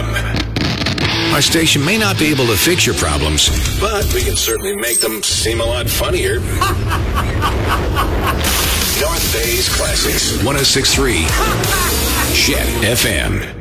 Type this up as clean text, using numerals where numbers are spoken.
FM. Our station may not be able to fix your problems, but we can certainly make them seem a lot funnier. North Bay's Classics, 106.3 Chet FM.